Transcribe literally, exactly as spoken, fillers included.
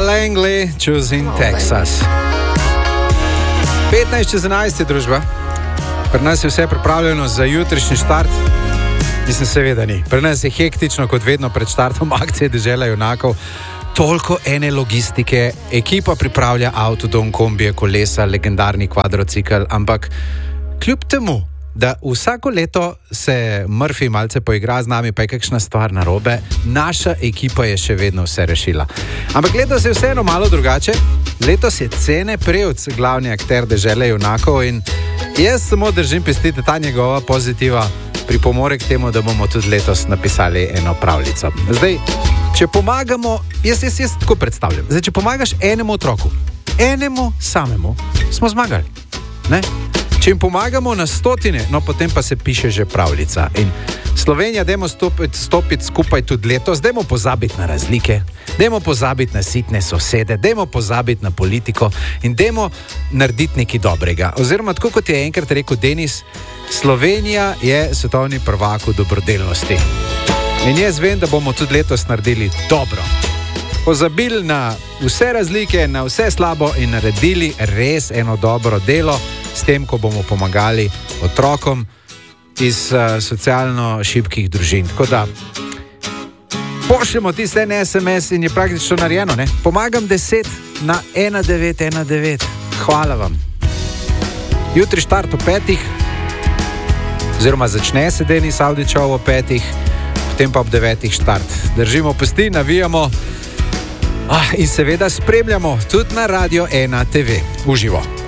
Langley, Choosing Texas. petnajst čez enajst je družba. Pri nas je vse pripravljeno za jutrišnji štart. Mislim, seveda ni. Pri nas je hektično, kot vedno pred štartom akcije Dežela junakov. Toliko ene logistike, ekipa pripravlja avto, dom, kombije, kolesa, legendarni kvadrocikl, ampak kljub temu, da vsako leto se Murphy malce poigra z nami, pa je kakšna stvar narobe, naša ekipa je še vedno vse rešila. Ampak letos je vseeno malo drugače. Letos je Cene Prevc glavni akter Dežele junakov in jaz samo držim pesti, da ta njegova pozitiva pripomore k temu, da bomo tudi letos napisali eno pravljico. Zdaj, če pomagamo, jaz, jaz, jaz tako predstavljam, zdaj, če pomagaš enemu otroku, enemu samemu, smo zmagali, ne? Če jim pomagamo na stotine, no potem pa se piše že pravljica. In Slovenija, dajmo stopiti, stopiti skupaj tudi letos, dajmo pozabiti na razlike, dajmo pozabiti na sitne sosede, dajmo pozabiti na politiko in dajmo narediti nekaj dobrega. Oziroma, tako kot je enkrat rekel Denis, Slovenija je svetovni prvak v dobrodelnosti. In jaz vem, da bomo tudi letos naredili dobro. Pozabili na vse razlike, na vse slabo in naredili res eno dobro delo s tem, ko bomo pomagali otrokom iz uh, socialno šibkih družin. Tako da pošljemo tiste en es em es in je praktično narejeno, ne? Pomagam deset na ena devet ena devet. Hvala vam. Jutri štart o petih, oziroma začne se Denis Avdićev o petih, potem pa ob devetih štart. Držimo pesti, navijamo ah, in seveda spremljamo tudi na Radio ena te ve. Uživo.